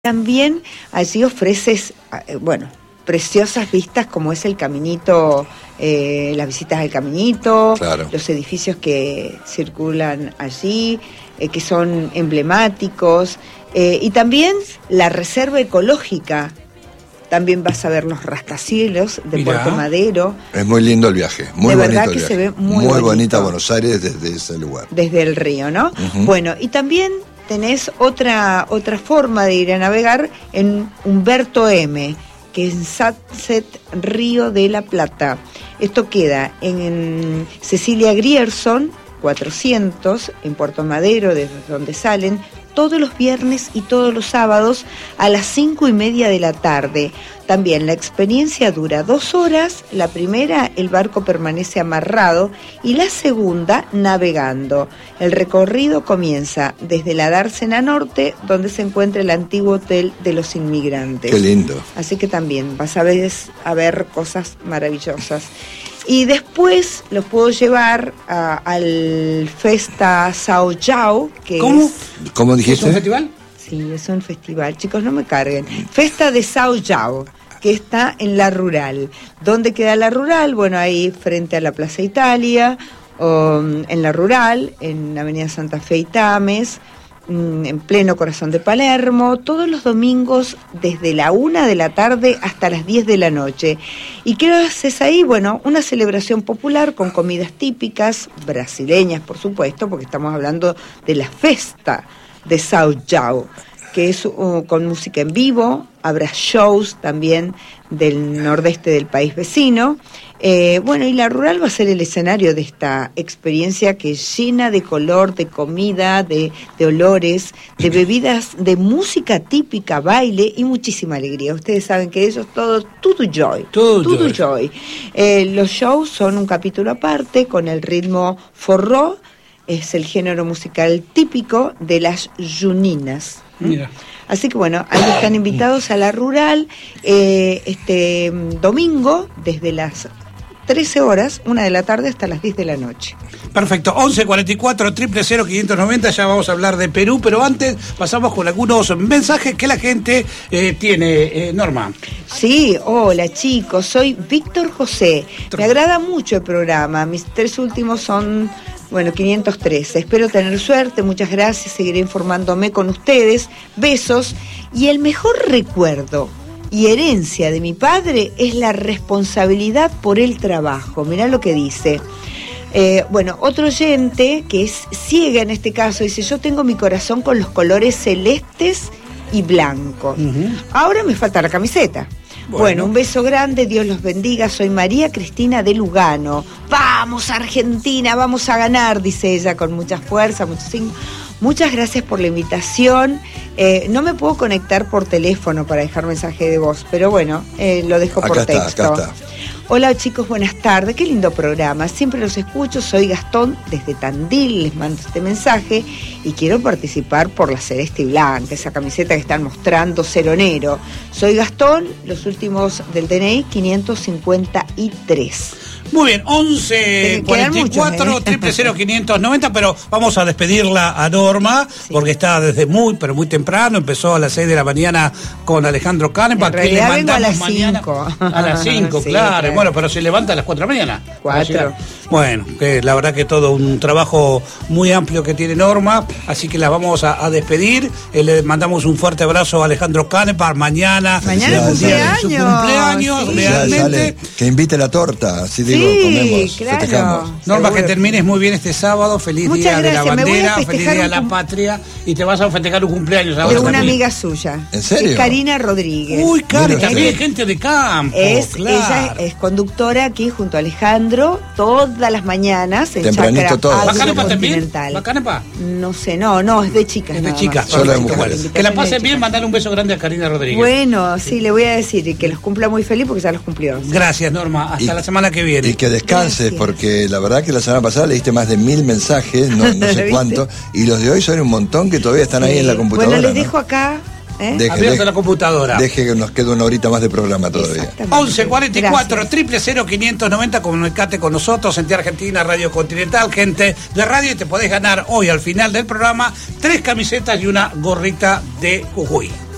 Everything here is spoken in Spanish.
También allí ofreces, preciosas vistas como es el caminito, las visitas al caminito, claro, los edificios que circulan allí, que son emblemáticos, y también la reserva ecológica. También vas a ver los rascacielos de Puerto Madero. Es muy lindo el viaje, muy bonito verdad el que viaje. Se ve muy bonita bonito. Buenos Aires desde ese lugar. Desde el río, ¿no? Uh-huh. Bueno, y también tenés otra forma de ir a navegar en Humberto M., que es en Sunset Río de la Plata. Esto queda en Cecilia Grierson, 400, en Puerto Madero, desde donde salen, todos los viernes y todos los sábados a las 5:30 de la tarde. También la experiencia dura 2 horas, la primera el barco permanece amarrado y la segunda navegando. El recorrido comienza desde la Dársena Norte, donde se encuentra el antiguo Hotel de los Inmigrantes. Qué lindo. Así que también vas a ver cosas maravillosas. Y después los puedo llevar al Festa Sao Yao, que ¿Cómo? es... ¿Cómo dijiste? ¿Es un festival? Sí, es un festival. Chicos, no me carguen. Festa de Sao Yao, que está en La Rural. ¿Dónde queda La Rural? Bueno, ahí frente a la Plaza Italia, en La Rural, en Avenida Santa Fe y Tames, en pleno corazón de Palermo, todos los domingos desde la 1 de la tarde hasta las 10 de la noche. ¿Y qué haces ahí? Bueno, una celebración popular con comidas típicas, brasileñas por supuesto, porque estamos hablando de la Festa de Sao Yao, que es con música en vivo, habrá shows también del nordeste del país vecino. Y La Rural va a ser el escenario de esta experiencia que es llena de color, de comida, de olores, de bebidas, de música típica, baile y muchísima alegría. Ustedes saben que ellos todo joy. Los shows son un capítulo aparte con el ritmo forró, es el género musical típico de las juninas. Mira. Así que bueno, ahí están invitados a La Rural este domingo desde las 13 horas, 1 de la tarde hasta las 10 de la noche. Perfecto, 1144 000 590, ya vamos a hablar de Perú, pero antes pasamos con algunos mensajes que la gente tiene. Norma. Sí, hola chicos, soy Víctor José. Me agrada mucho el programa, mis 3 últimos son... 513. Espero tener suerte, muchas gracias, seguiré informándome con ustedes. Besos. Y el mejor recuerdo y herencia de mi padre es la responsabilidad por el trabajo. Mirá lo que dice. Otro oyente, que es ciega en este caso, dice: yo tengo mi corazón con los colores celestes y blancos. Uh-huh. Ahora me falta la camiseta. Bueno, un beso grande, Dios los bendiga. Soy María Cristina de Lugano. Vamos Argentina, vamos a ganar, dice ella con mucha fuerza, muchas gracias por la invitación. No me puedo conectar por teléfono para dejar mensaje de voz, pero bueno, lo dejo por texto. Acá está. Hola chicos, buenas tardes, qué lindo programa, siempre los escucho, soy Gastón desde Tandil, les mando este mensaje y quiero participar por la celeste y blanca, esa camiseta que están mostrando, ceronero. Soy Gastón, los últimos del DNI 553. Muy bien, 1144 000 590, pero vamos a despedirla a Norma, porque está desde muy temprano, empezó a las 6 de la mañana con Alejandro Canepa, que le mandamos mañana a las 5, sí, claro. Bueno, pero se levanta a las 4 de la mañana. 4. Bueno, que la verdad que todo un trabajo muy amplio que tiene Norma, así que la vamos a despedir. Le mandamos un fuerte abrazo a Alejandro Canepa. Mañana es su cumpleaños, sí. realmente. Que invite la torta, así digo, sí, comemos, claro. festejamos. Norma, Seguro. Que termines muy bien este sábado, feliz Muchas día de la gracias. bandera, feliz día de la patria, y te vas a festejar un cumpleaños ahora De una también. amiga suya. ¿En serio? Karina Rodríguez. Uy, Cari, Mira, también sí. gente de campo, Ella es conductora aquí junto a Alejandro todas las mañanas en Tempranito Chacra todo. ¿Va Canepa también? Continental. ¿Va Canepa? No sé, no, es de chicas. Es de nada chicas, más. solo de perfecto. mujeres. Que la Invitación pasen de bien, chicas. mandar un beso grande a Karina Rodríguez. Bueno, sí, le voy a decir que los cumpla muy feliz porque ya los cumplió. Gracias, Norma, hasta Y- la semana que viene. Y que descanses, Gracias. porque la verdad que la semana pasada leíste más de 1000 mensajes, no sé ¿Viste? cuánto, y los de hoy son un montón que todavía están ahí en la computadora. Bueno, les ¿no? dejo acá. Abierta la computadora. Deje que nos quede una horita más de programa todavía. Exactamente. 1144 Gracias. 000 590, comunicate con nosotros, en Argentina, Radio Continental, gente de radio, y te podés ganar hoy al final del programa 3 camisetas y una gorrita de Jujuy.